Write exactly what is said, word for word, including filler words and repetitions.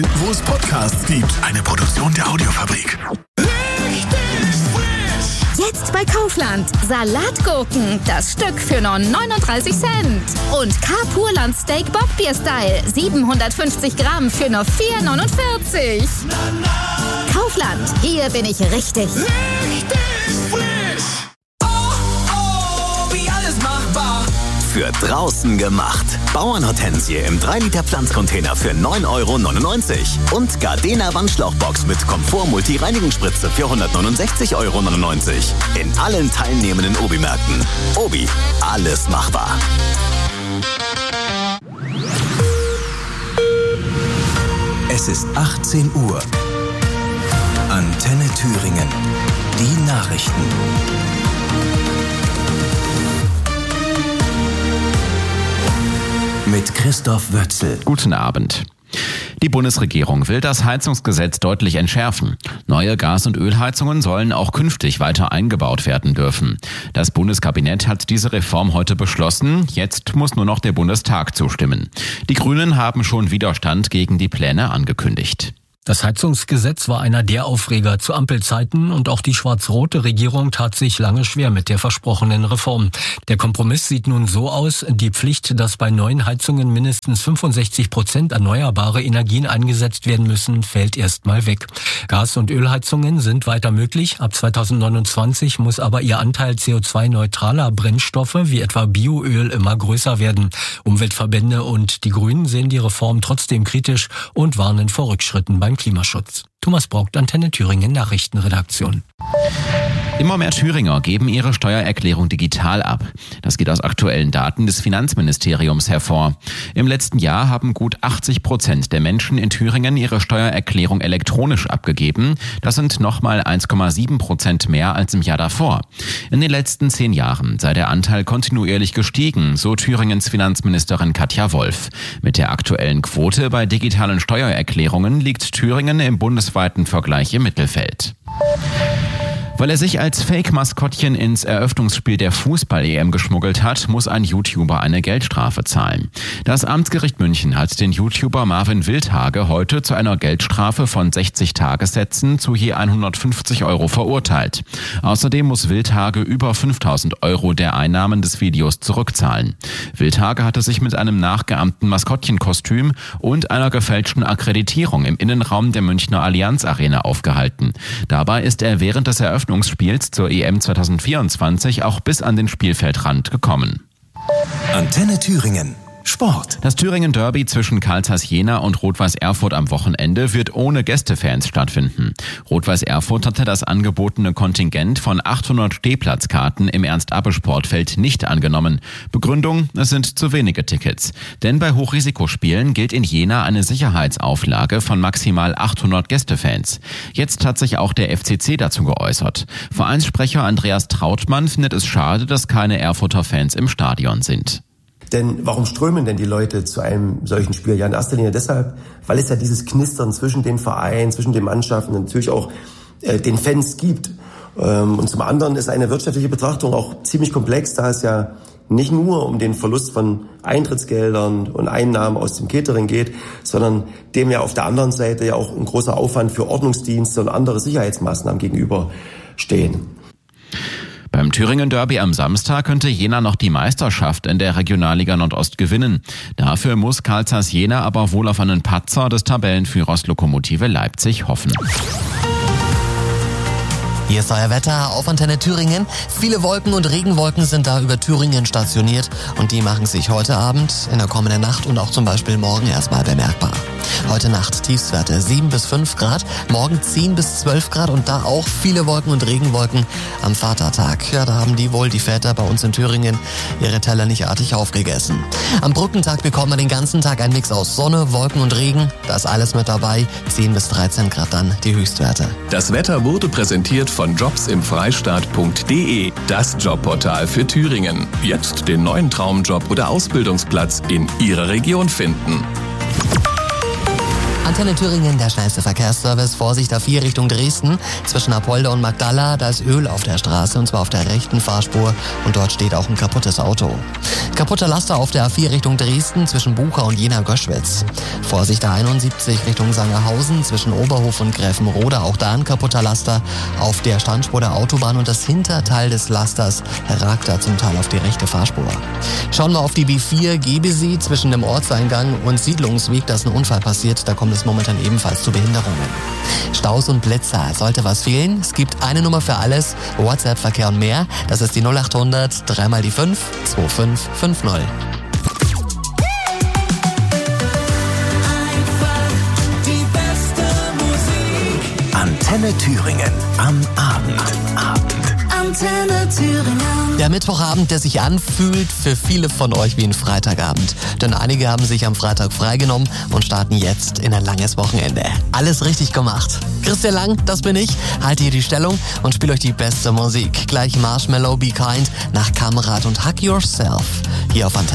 Wo es Podcasts gibt. Eine Produktion der Audiofabrik. Jetzt bei Kaufland. Salatgurken, das Stück für nur neununddreißig Cent. Und K-Purland Steak Bockbier Style, siebenhundertfünfzig Gramm für nur vier neunundvierzig. Kaufland, hier bin ich richtig. Richtig frisch. Oh, oh, wie alles machbar. Für draußen gemacht. Bauernhortensie im drei Liter Pflanzcontainer für neun Euro neunundneunzig. Und Gardena Wandschlauchbox mit Komfort-Multi-Reinigungsspritze für hundertneunundsechzig Euro neunundneunzig. In allen teilnehmenden Obi-Märkten. Obi, alles machbar. Es ist achtzehn Uhr. Antenne Thüringen. Die Nachrichten. Mit Christoph Wötzel. Guten Abend. Die Bundesregierung will das Heizungsgesetz deutlich entschärfen. Neue Gas- und Ölheizungen sollen auch künftig weiter eingebaut werden dürfen. Das Bundeskabinett hat diese Reform heute beschlossen. Jetzt muss nur noch der Bundestag zustimmen. Die Grünen haben schon Widerstand gegen die Pläne angekündigt. Das Heizungsgesetz war einer der Aufreger zu Ampelzeiten und auch die schwarz-rote Regierung tat sich lange schwer mit der versprochenen Reform. Der Kompromiss sieht nun so aus: Die Pflicht, dass bei neuen Heizungen mindestens fünfundsechzig Prozent erneuerbare Energien eingesetzt werden müssen, fällt erstmal weg. Gas- und Ölheizungen sind weiter möglich. Ab zweitausendneunundzwanzig muss aber ihr Anteil C O zwei neutraler Brennstoffe wie etwa Bioöl immer größer werden. Umweltverbände und die Grünen sehen die Reform trotzdem kritisch und warnen vor Rückschritten beim Klimaschutz. Thomas Braucht, Antenne Thüringen Nachrichtenredaktion. Immer mehr Thüringer geben ihre Steuererklärung digital ab. Das geht aus aktuellen Daten des Finanzministeriums hervor. Im letzten Jahr haben gut achtzig Prozent der Menschen in Thüringen ihre Steuererklärung elektronisch abgegeben. Das sind nochmal eins Komma sieben Prozent mehr als im Jahr davor. In den letzten zehn Jahren sei der Anteil kontinuierlich gestiegen, so Thüringens Finanzministerin Katja Wolf. Mit der aktuellen Quote bei digitalen Steuererklärungen liegt Thüringen im bundesweiten Vergleich im Mittelfeld. Weil er sich als Fake-Maskottchen ins Eröffnungsspiel der Fußball-E M geschmuggelt hat, muss ein YouTuber eine Geldstrafe zahlen. Das Amtsgericht München hat den YouTuber Marvin Wildhage heute zu einer Geldstrafe von sechzig Tagessätzen zu je hundertfünfzig Euro verurteilt. Außerdem muss Wildhage über fünftausend Euro der Einnahmen des Videos zurückzahlen. Wildhage hatte sich mit einem nachgeahmten Maskottchenkostüm und einer gefälschten Akkreditierung im Innenraum der Münchner Allianz Arena aufgehalten. Dabei ist er während des Eröffnungsspiels zur E M zweitausendvierundzwanzig auch bis an den Spielfeldrand gekommen. Antenne Thüringen. Sport. Das Thüringen Derby zwischen Carl Zeiss Jena und Rot-Weiß Erfurt am Wochenende wird ohne Gästefans stattfinden. Rot-Weiß Erfurt hatte das angebotene Kontingent von achthundert Stehplatzkarten im Ernst-Abbe-Sportfeld nicht angenommen. Begründung: Es sind zu wenige Tickets. Denn bei Hochrisikospielen gilt in Jena eine Sicherheitsauflage von maximal achthundert Gästefans. Jetzt hat sich auch der F C C dazu geäußert. Vereinssprecher Andreas Trautmann findet es schade, dass keine Erfurter Fans im Stadion sind. Denn warum strömen denn die Leute zu einem solchen Spiel? Ja, in erster Linie deshalb, weil es ja dieses Knistern zwischen den Vereinen, zwischen den Mannschaften und natürlich auch äh, den Fans gibt. Ähm, und zum anderen ist eine wirtschaftliche Betrachtung auch ziemlich komplex, da es ja nicht nur um den Verlust von Eintrittsgeldern und Einnahmen aus dem Catering geht, sondern dem ja auf der anderen Seite ja auch ein großer Aufwand für Ordnungsdienste und andere Sicherheitsmaßnahmen gegenüberstehen. Beim Thüringen Derby am Samstag könnte Jena noch die Meisterschaft in der Regionalliga Nordost gewinnen. Dafür muss Carl Zeiss Jena aber wohl auf einen Patzer des Tabellenführers Lokomotive Leipzig hoffen. Hier ist euer Wetter auf Antenne Thüringen. Viele Wolken und Regenwolken sind da über Thüringen stationiert und die machen sich heute Abend, in der kommenden Nacht und auch zum Beispiel morgen erstmal bemerkbar. Heute Nacht Tiefstwerte sieben bis fünf Grad, morgen zehn bis zwölf Grad und da auch viele Wolken und Regenwolken am Vatertag. Ja, da haben die wohl, die Väter bei uns in Thüringen, ihre Teller nicht artig aufgegessen. Am Brückentag bekommt man den ganzen Tag ein Mix aus Sonne, Wolken und Regen. Da ist alles mit dabei, zehn bis dreizehn Grad dann die Höchstwerte. Das Wetter wurde präsentiert von jobs im freistaat punkt de, das Jobportal für Thüringen. Jetzt den neuen Traumjob oder Ausbildungsplatz in Ihrer Region finden. Antenne Thüringen, der schnellste Verkehrsservice. Vorsicht A vier Richtung Dresden. Zwischen Apolda und Magdala, da ist Öl auf der Straße und zwar auf der rechten Fahrspur und dort steht auch ein kaputtes Auto. Kaputter Laster auf der A vier Richtung Dresden zwischen Bucha und Jena-Göschwitz. Vorsicht A einundsiebzig Richtung Sangerhausen zwischen Oberhof und Gräfenrode, auch da ein kaputter Laster auf der Standspur der Autobahn und das Hinterteil des Lasters ragt da zum Teil auf die rechte Fahrspur. Schauen wir auf die B vier Gebesee zwischen dem Ortseingang und Siedlungsweg, da ist ein Unfall passiert, da kommt es momentan ebenfalls zu Behinderungen. Staus und Blitzer, sollte was fehlen? Es gibt eine Nummer für alles, WhatsApp-Verkehr und mehr, das ist die null achthundert, dreimal die fünf, zwei fünf fünf null. Antenne Thüringen am Abend. Abend. Antenne Thüringen. Der Mittwochabend, der sich anfühlt für viele von euch wie ein Freitagabend. Denn einige haben sich am Freitag freigenommen und starten jetzt in ein langes Wochenende. Alles richtig gemacht. Christian Lang, das bin ich. Halte hier die Stellung und spiele euch die beste Musik. Gleich Marshmallow, Be Kind nach Kamerad und Hug Yourself. Hier auf Antenne.